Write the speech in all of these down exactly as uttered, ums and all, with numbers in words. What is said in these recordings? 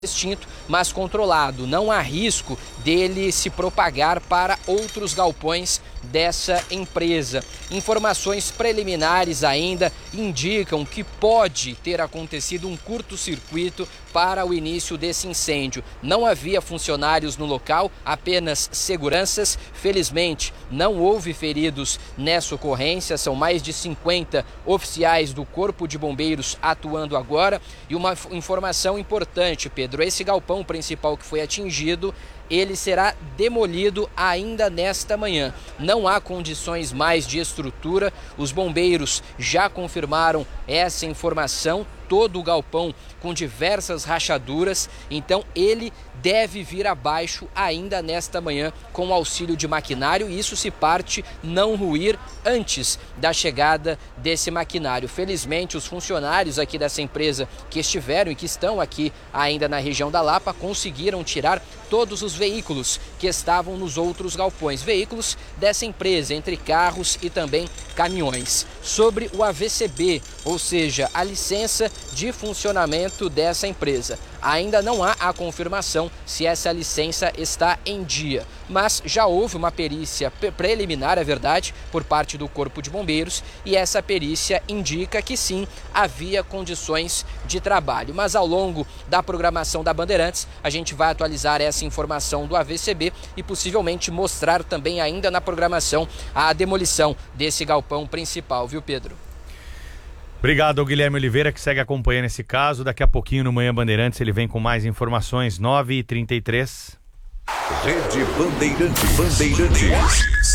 extinto, mas controlado. Não há risco dele se propagar para outros galpões dessa empresa. Informações preliminares ainda indicam que pode ter acontecido um curto-circuito para o início desse incêndio. Não havia funcionários no local, apenas seguranças. Felizmente, não houve feridos nessa ocorrência. São mais de cinquenta oficiais do Corpo de Bombeiros atuando agora. E uma informação importante, Pedro, esse galpão principal que foi atingido, ele será demolido ainda nesta manhã. Não há condições mais de estrutura. Os bombeiros já confirmaram essa informação. Todo o galpão com diversas rachaduras, então ele deve vir abaixo ainda nesta manhã com o auxílio de maquinário, e isso se parte não ruir antes da chegada desse maquinário. Felizmente, os funcionários aqui dessa empresa que estiveram e que estão aqui ainda na região da Lapa conseguiram tirar todos os veículos que estavam nos outros galpões, veículos dessa empresa, entre carros e também caminhões. Sobre o A V C B, ou seja, a licença de funcionamento dessa empresa, ainda não há a confirmação se essa licença está em dia, mas já houve uma perícia preliminar, é verdade, por parte do Corpo de Bombeiros, e essa perícia indica que sim, havia condições de trabalho. Mas ao longo da programação da Bandeirantes, a gente vai atualizar essa informação do A V C B e possivelmente mostrar também ainda na programação a demolição desse galpão principal, viu, Pedro? Obrigado ao Guilherme Oliveira, que segue acompanhando esse caso. Daqui a pouquinho no Manhã Bandeirantes ele vem com mais informações. nove e trinta e três. Rede Bandeirantes. Bandeirantes.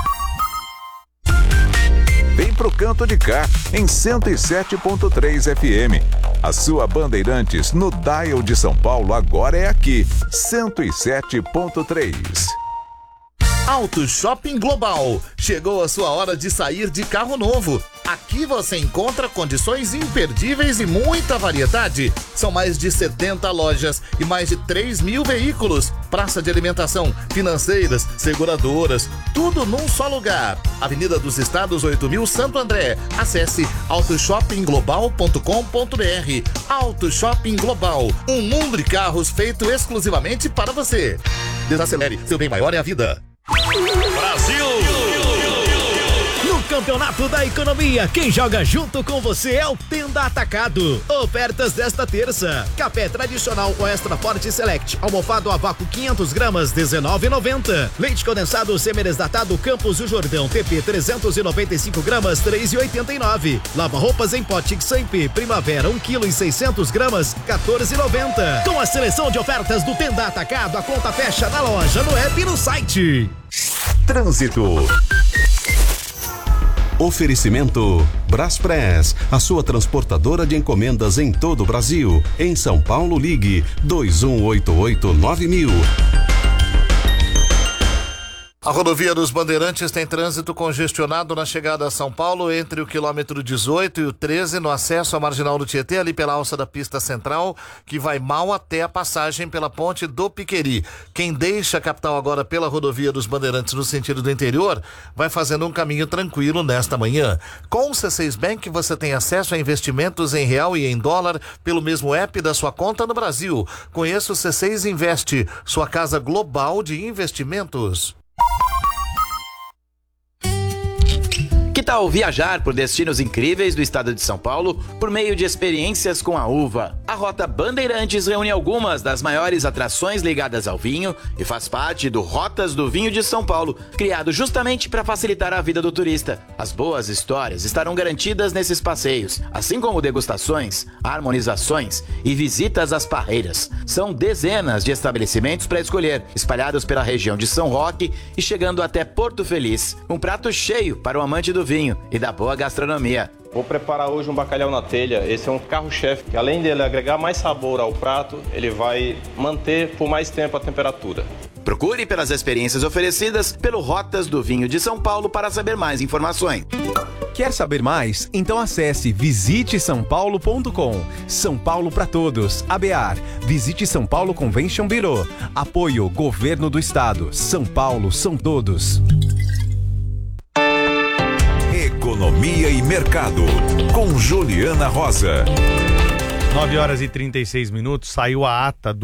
Vem pro canto de cá, em cento e sete ponto três F M. A sua Bandeirantes no dial de São Paulo agora é aqui, cento e sete ponto três. Auto Shopping Global. Chegou a sua hora de sair de carro novo. Aqui você encontra condições imperdíveis e muita variedade. São mais de setenta lojas e mais de três mil veículos. Praça de alimentação, financeiras, seguradoras, tudo num só lugar. Avenida dos Estados oito mil, Santo André. Acesse auto shopping global ponto com ponto b r. Auto Shopping Global. Um mundo de carros feito exclusivamente para você. Desacelere, seu bem maior é a vida. Brasil! No Campeonato da Economia, quem joga junto com você é o Tenda Atacado. Ofertas desta terça: café tradicional ou extra forte select, almofado a vácuo quinhentas gramas, dezenove reais e noventa centavos. Leite condensado semi-desnatado Campos do Jordão T P trezentas e noventa e cinco gramas, três reais e oitenta e nove centavos. Lava roupas em pote Xamp Primavera um quilo e seiscentas gramas, quatorze reais e noventa centavos. Com a seleção de ofertas do Tenda Atacado, a conta fecha na loja, no app e no site. Trânsito. Oferecimento Braspress, a sua transportadora de encomendas em todo o Brasil. Em São Paulo, ligue dois um oito oito nove mil. A rodovia dos Bandeirantes tem trânsito congestionado na chegada a São Paulo entre o quilômetro dezoito e o treze, no acesso à Marginal do Tietê, ali pela alça da pista central, que vai mal até a passagem pela ponte do Piqueri. Quem deixa a capital agora pela rodovia dos Bandeirantes no sentido do interior, vai fazendo um caminho tranquilo nesta manhã. Com o C seis Bank você tem acesso a investimentos em real e em dólar pelo mesmo app da sua conta no Brasil. Conheça o C seis Investe, sua casa global de investimentos. Que tal viajar por destinos incríveis do estado de São Paulo por meio de experiências com a uva? A Rota Bandeirantes reúne algumas das maiores atrações ligadas ao vinho e faz parte do Rotas do Vinho de São Paulo, criado justamente para facilitar a vida do turista. As boas histórias estarão garantidas nesses passeios, assim como degustações, harmonizações e visitas às parreiras. São dezenas de estabelecimentos para escolher, espalhados pela região de São Roque e chegando até Porto Feliz. Um prato cheio para o amante do vinho e da boa gastronomia. Vou preparar hoje um bacalhau na telha. Esse é um carro-chefe, que além dele agregar mais sabor ao prato, ele vai manter por mais tempo a temperatura. Procure pelas experiências oferecidas pelo Rotas do Vinho de São Paulo para saber mais informações. Quer saber mais? Então acesse visite são paulo ponto com. São Paulo para todos. A B A R. Visite São Paulo Convention Bureau. Apoio Governo do Estado. São Paulo são todos. Economia e Mercado, com Juliana Rosa. nove horas e trinta e seis minutos, saiu a ata do